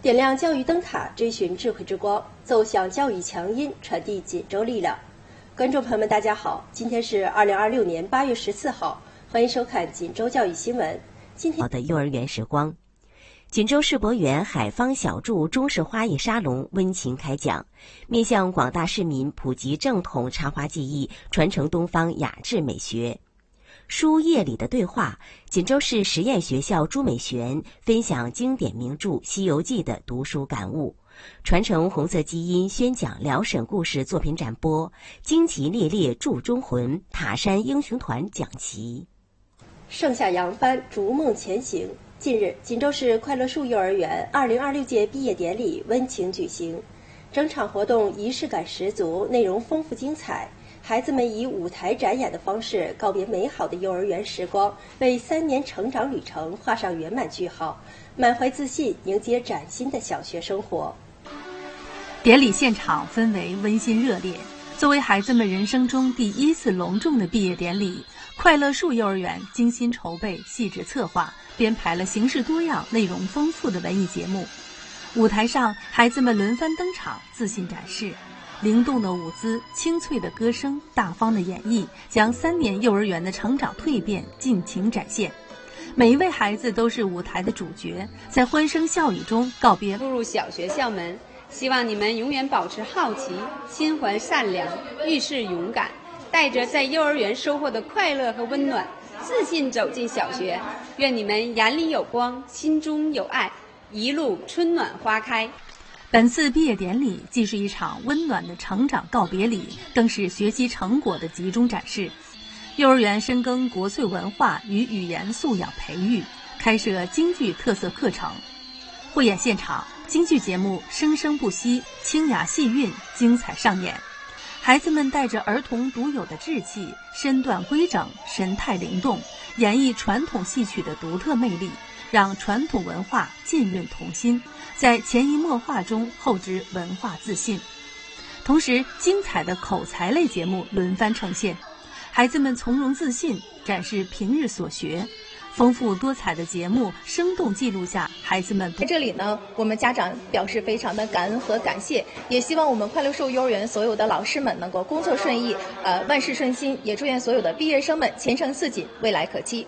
点亮教育灯塔，追寻智慧之光，奏响教育强音，传递锦州力量。观众朋友们，大家好，今天是2026年8月14号，欢迎收看锦州教育新闻。今天的幼儿园时光，锦州世博园海芳小筑中式花艺沙龙温情开讲，面向广大市民普及正统插花技艺，传承东方雅致美学。书页里的对话，锦州市实验学校朱美璇分享经典名著《西游记》的读书感悟，传承红色基因宣讲辽沈故事作品展播，荆棘烈烈铸忠魂，塔山英雄团讲旗。 盛夏扬帆，逐梦前行。近日，锦州市快乐树幼儿园2026届毕业典礼温情举行，整场活动仪式感十足，内容丰富精彩。孩子们以舞台展演的方式告别美好的幼儿园时光，为3年成长旅程画上圆满句号，满怀自信迎接崭新的小学生活。 典礼现场氛围温馨热烈，作为孩子们人生中第一次隆重的毕业典礼，快乐树幼儿园精心筹备、细致策划，编排了形式多样、内容丰富的文艺节目。舞台上，孩子们轮番登场，自信展示。灵动的舞姿、清脆的歌声、大方的演绎，将3年幼儿园的成长蜕变尽情展现。每一位孩子都是舞台的主角，在欢声笑语中告别步入小学校门。希望你们永远保持好奇，心怀善良，遇事勇敢，带着在幼儿园收获的快乐和温暖，自信走进小学。愿你们眼里有光，心中有爱，一路春暖花开。 本次毕业典礼既是一场温暖的成长告别礼，更是学习成果的集中展示。幼儿园深耕国粹文化与语言素养培育，开设京剧特色课程。汇演现场，京剧节目生生不息，清雅细韵，精彩上演。孩子们带着儿童独有的志气，身段规整，神态灵动，演绎传统戏曲的独特魅力，让传统文化浸润童心，在潜移默化中厚植文化自信。同时，精彩的口才类节目轮番呈现，孩子们从容自信，展示平日所学。丰富多彩的节目生动记录下孩子们。 在这里呢，我们家长表示非常的感恩和感谢，也希望我们快乐树幼儿园所有的老师们能够工作顺意，万事顺心，也祝愿所有的毕业生们前程似锦，未来可期。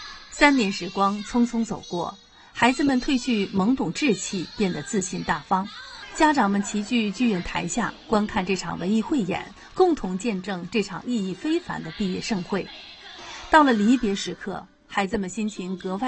3年时光匆匆走过，孩子们褪去懵懂稚气，变得自信大方。家长们齐聚剧院台下，观看这场文艺汇演，共同见证这场意义非凡的毕业盛会。到了离别时刻，孩子们心情格外